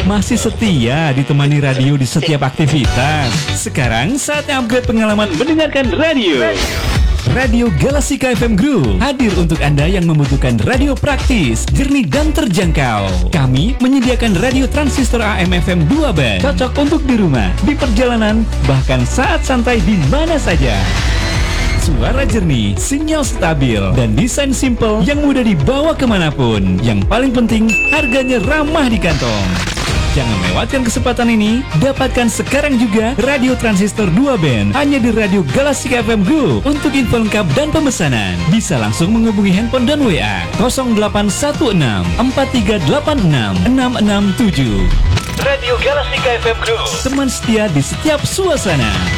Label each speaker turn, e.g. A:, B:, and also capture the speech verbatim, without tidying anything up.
A: Masih setia ditemani radio di setiap aktivitas? Sekarang saatnya upgrade pengalaman mendengarkan radio. Radio Galasika F M Group hadir untuk Anda yang membutuhkan radio praktis, jernih dan terjangkau. Kami menyediakan radio transistor A M F M dua band, cocok untuk di rumah, di perjalanan, bahkan saat santai di mana saja. Suara jernih, sinyal stabil, dan desain simple yang mudah dibawa kemanapun. Yang paling penting, harganya ramah di kantong. Jangan lewatkan kesempatan ini. Dapatkan sekarang juga radio transistor dua band hanya di Radio Galasika F M Group. Untuk info lengkap dan pemesanan bisa langsung menghubungi handphone dan W A nol delapan satu enam empat tiga delapan enam enam enam tujuh. Radio Galasika F M Group, teman setia di setiap suasana.